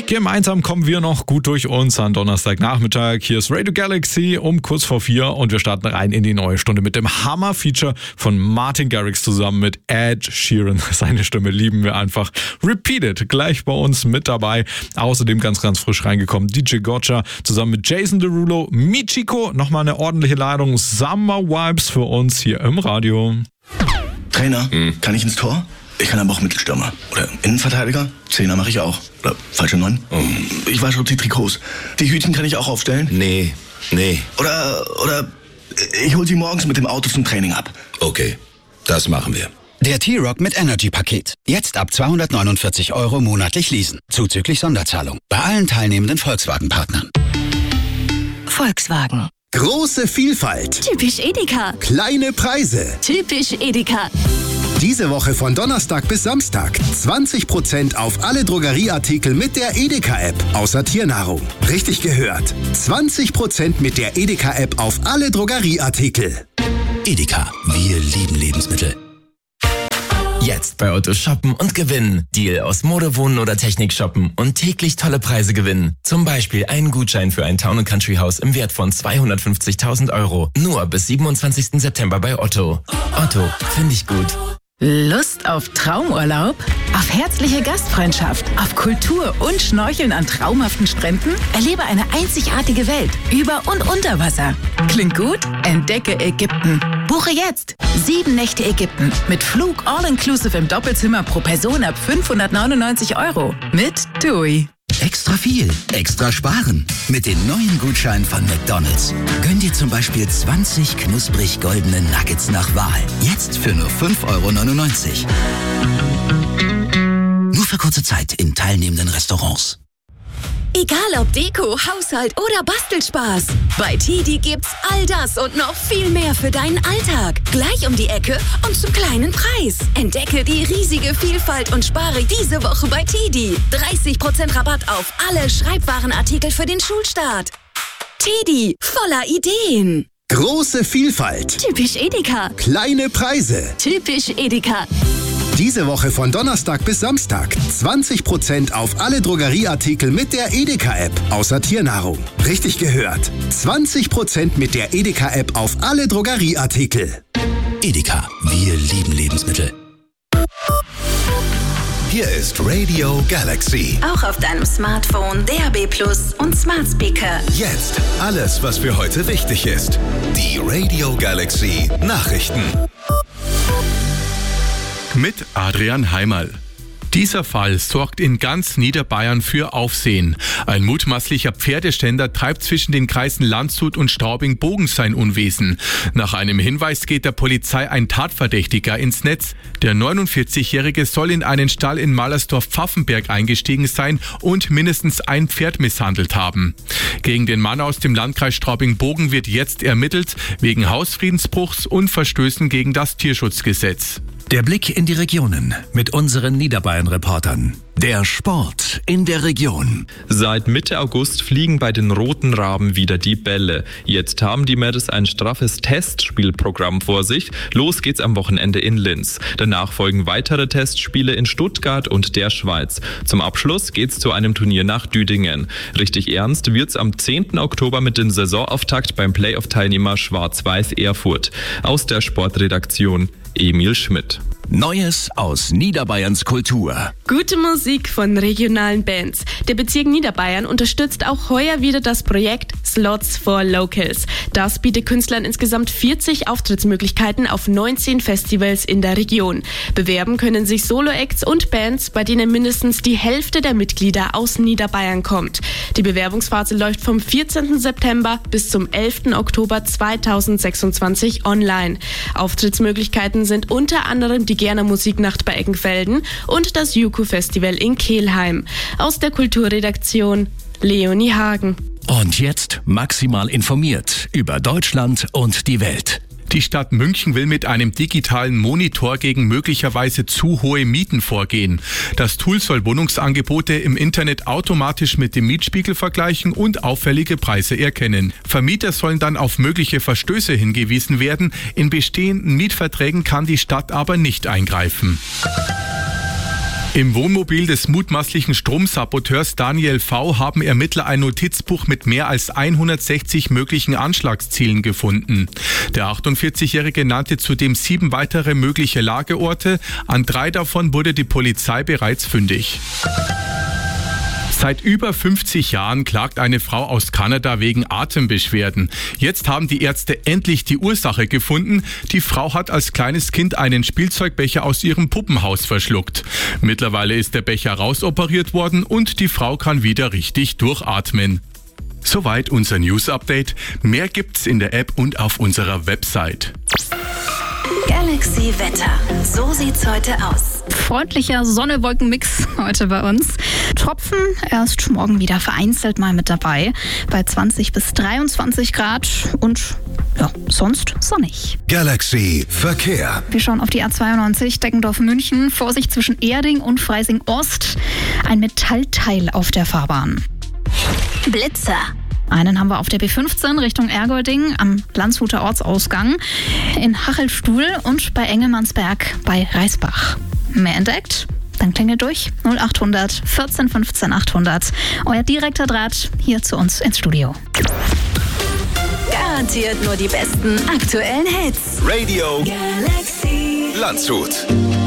Gemeinsam kommen wir noch gut durch uns an Donnerstagnachmittag. Hier ist Radio Galaxy um kurz vor 4 und wir starten rein in die neue Stunde mit dem Hammer-Feature von Martin Garrix zusammen mit Ed Sheeran. Seine Stimme lieben wir einfach. Repeated, gleich bei uns mit dabei. Außerdem ganz frisch reingekommen DJ Gotcha zusammen mit Jason Derulo, Michiko. Nochmal eine ordentliche Ladung Summer Vibes für uns hier im Radio. Trainer, kann ich ins Tor? Ich kann aber auch Mittelstürmer. Oder Innenverteidiger. Zehner mache ich auch. Oder falsche 9. Ich wasche die Trikots. Die Hütchen kann ich auch aufstellen? Nee. Oder ich hol sie morgens mit dem Auto zum Training ab. Okay, das machen wir. Der T-Rock mit Energy-Paket. Jetzt ab 249 € monatlich leasen. Zuzüglich Sonderzahlung. Bei allen teilnehmenden Volkswagen-Partnern. Volkswagen. Große Vielfalt. Typisch Edeka. Kleine Preise. Typisch Edeka. Diese Woche von Donnerstag bis Samstag 20% auf alle Drogerieartikel mit der Edeka-App, außer Tiernahrung. Richtig gehört. 20% mit der Edeka-App auf alle Drogerieartikel. Edeka. Wir lieben Lebensmittel. Jetzt bei Otto shoppen und gewinnen. Deal aus Mode, Wohnen oder Technik shoppen und täglich tolle Preise gewinnen. Zum Beispiel einen Gutschein für ein Town & Country Haus im Wert von 250.000 €. Nur bis 27. September bei Otto. Otto, finde ich gut. Lust auf Traumurlaub? Auf herzliche Gastfreundschaft? Auf Kultur und Schnorcheln an traumhaften Stränden? Erlebe eine einzigartige Welt über und unter Wasser. Klingt gut? Entdecke Ägypten. Buche jetzt 7 Nächte Ägypten mit Flug all-inclusive im Doppelzimmer pro Person ab 599 € mit TUI. Extra viel, extra sparen. Mit den neuen Gutscheinen von McDonald's. Gönn dir zum Beispiel 20 knusprig goldene Nuggets nach Wahl. Jetzt für nur 5,99 €. Nur für kurze Zeit in teilnehmenden Restaurants. Egal ob Deko, Haushalt oder Bastelspaß. Bei TIDI gibt's all das und noch viel mehr für deinen Alltag. Gleich um die Ecke und zum kleinen Preis. Entdecke die riesige Vielfalt und spare diese Woche bei TIDI. 30% Rabatt auf alle Schreibwarenartikel für den Schulstart. TIDI, voller Ideen. Große Vielfalt. Typisch Edeka. Kleine Preise. Typisch Edeka. Diese Woche von Donnerstag bis Samstag 20% auf alle Drogerieartikel mit der Edeka-App, außer Tiernahrung. Richtig gehört. 20% mit der Edeka-App auf alle Drogerieartikel. Edeka. Wir lieben Lebensmittel. Hier ist Radio Galaxy. Auch auf deinem Smartphone, DAB+ und Smart Speaker. Jetzt alles, was für heute wichtig ist. Die Radio Galaxy Nachrichten. Mit Adrian Heimerl. Dieser Fall sorgt in ganz Niederbayern für Aufsehen. Ein mutmaßlicher Pferdeständer treibt zwischen den Kreisen Landshut und Straubing-Bogen sein Unwesen. Nach einem Hinweis geht der Polizei ein Tatverdächtiger ins Netz. Der 49-Jährige soll in einen Stall in Mallersdorf-Pfaffenberg eingestiegen sein und mindestens ein Pferd misshandelt haben. Gegen den Mann aus dem Landkreis Straubing-Bogen wird jetzt ermittelt, wegen Hausfriedensbruchs und Verstößen gegen das Tierschutzgesetz. Der Blick in die Regionen mit unseren Niederbayern-Reportern. Der Sport in der Region. Seit Mitte August fliegen bei den Roten Raben wieder die Bälle. Jetzt haben die Mädels ein straffes Testspielprogramm vor sich. Los geht's am Wochenende in Linz. Danach folgen weitere Testspiele in Stuttgart und der Schweiz. Zum Abschluss geht's zu einem Turnier nach Düdingen. Richtig ernst wird's am 10. Oktober mit dem Saisonauftakt beim Playoff-Teilnehmer Schwarz-Weiß Erfurt. Aus der Sportredaktion Emil Schmidt. Neues aus Niederbayerns Kultur. Gute Musik von regionalen Bands. Der Bezirk Niederbayern unterstützt auch heuer wieder das Projekt Slots for Locals. Das bietet Künstlern insgesamt 40 Auftrittsmöglichkeiten auf 19 Festivals in der Region. Bewerben können sich Solo-Acts und Bands, bei denen mindestens die Hälfte der Mitglieder aus Niederbayern kommt. Die Bewerbungsphase läuft vom 14. September bis zum 11. Oktober 2026 online. Auftrittsmöglichkeiten sind unter anderem die Gerner Musiknacht bei Eggenfelden und das Juku-Festival in Kelheim. Aus der Kulturredaktion Leonie Hagen. Und jetzt maximal informiert über Deutschland und die Welt. Die Stadt München will mit einem digitalen Monitor gegen möglicherweise zu hohe Mieten vorgehen. Das Tool soll Wohnungsangebote im Internet automatisch mit dem Mietspiegel vergleichen und auffällige Preise erkennen. Vermieter sollen dann auf mögliche Verstöße hingewiesen werden. In bestehenden Mietverträgen kann die Stadt aber nicht eingreifen. Im Wohnmobil des mutmaßlichen Stromsaboteurs Daniel V. haben Ermittler ein Notizbuch mit mehr als 160 möglichen Anschlagszielen gefunden. Der 48-Jährige nannte zudem 7 weitere mögliche Lageorte. An 3 davon wurde die Polizei bereits fündig. Seit über 50 Jahren klagt eine Frau aus Kanada wegen Atembeschwerden. Jetzt haben die Ärzte endlich die Ursache gefunden. Die Frau hat als kleines Kind einen Spielzeugbecher aus ihrem Puppenhaus verschluckt. Mittlerweile ist der Becher rausoperiert worden und die Frau kann wieder richtig durchatmen. Soweit unser News-Update. Mehr gibt's in der App und auf unserer Website. Galaxy Wetter. So sieht's heute aus. Freundlicher Sonne-Wolken-Mix heute bei uns. Tropfen erst morgen wieder vereinzelt mal mit dabei. Bei 20 bis 23 Grad und ja, sonst sonnig. Galaxy Verkehr. Wir schauen auf die A92 Deckendorf-München. Vorsicht zwischen Erding und Freising-Ost. Ein Metallteil auf der Fahrbahn. Blitzer. Einen haben wir auf der B15 Richtung Ergolding am Landshuter Ortsausgang, in Hachelstuhl und bei Engelmannsberg bei Reisbach. Mehr entdeckt? Dann klingelt durch 0800 14 15 800. Euer direkter Draht hier zu uns ins Studio. Garantiert nur die besten aktuellen Hits. Radio Galaxy Landshut.